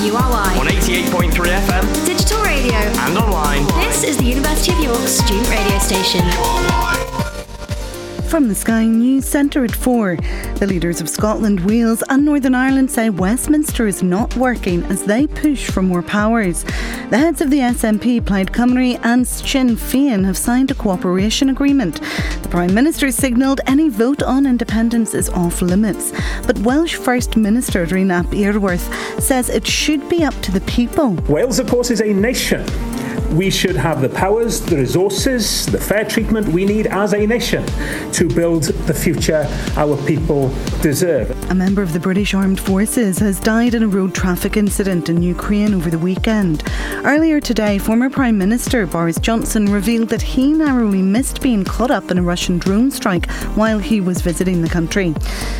URY. On 88.3 FM. Digital radio. And online. This is the University of York student radio station. From the Sky News Centre at 4, the leaders of Scotland, Wales and Northern Ireland say Westminster is not working as they push for more powers. The heads of the SNP, Plaid Cymru and Sinn Féin have signed a cooperation agreement. The Prime Minister signalled any vote on independence is off limits. But Welsh First Minister Rhys ap Iorwerth says it should be up to the people. Wales, of course, is a nation. We should have the powers, the resources, the fair treatment we need as a nation to build the future our people deserve. A member of the British Armed Forces has died in a road traffic incident in Ukraine over the weekend. Earlier today, former Prime Minister Boris Johnson revealed that he narrowly missed being caught up in a Russian drone strike while he was visiting the country.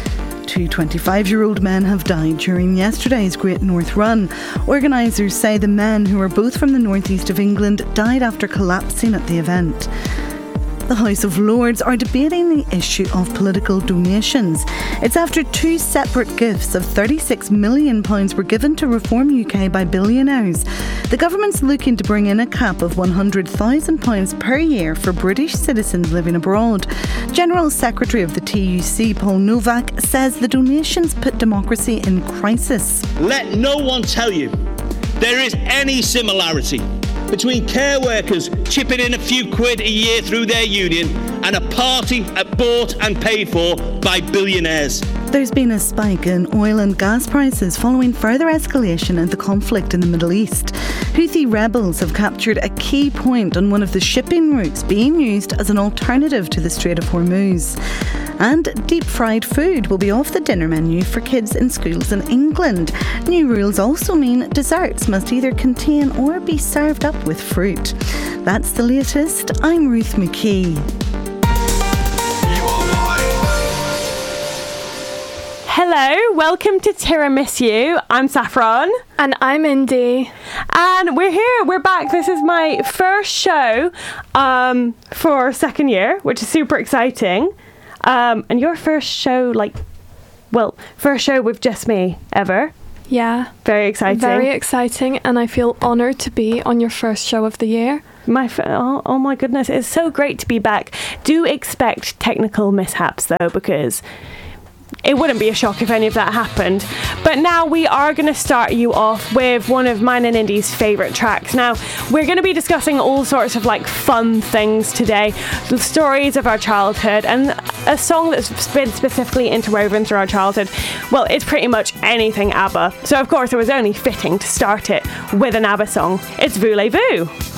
Two 25-year-old men have died during yesterday's Great North Run. Organisers say the men, who are both from the northeast of England, died after collapsing at the event. The House of Lords are debating the issue of political donations. It's after two separate gifts of £36 million were given to Reform UK by billionaires. The government's looking to bring in a cap of £100,000 per year for British citizens living abroad. General Secretary of the TUC, Paul Novak, says the donations put democracy in crisis. Let no one tell you there is any similarity between care workers chipping in a few quid a year through their union and a party bought and paid for by billionaires. There's been a spike in oil and gas prices following further escalation in the conflict in the Middle East. Houthi rebels have captured a key point on one of the shipping routes being used as an alternative to the Strait of Hormuz. And deep-fried food will be off the dinner menu for kids in schools in England. New rules also mean desserts must either contain or be served up with fruit. That's the latest. I'm Ruth McKee. Hello, welcome to Tiramisu. I'm Saffron. And I'm Indy. And we're here, we're back. This is my first show for second year, which is super exciting. And your first show, first show with just me ever. Yeah. Very exciting. Very exciting, and I feel honoured to be on your first show of the year. Oh my goodness, it's so great to be back. Do expect technical mishaps though, because it wouldn't be a shock if any of that happened. But now we are going to start you off with one of mine and Indy's favourite tracks. Now, we're going to be discussing all sorts of fun things today, the stories of our childhood, and a song that's been specifically interwoven through our childhood. Well, it's pretty much anything ABBA. So, of course, it was only fitting to start it with an ABBA song. It's Voulez-Vous.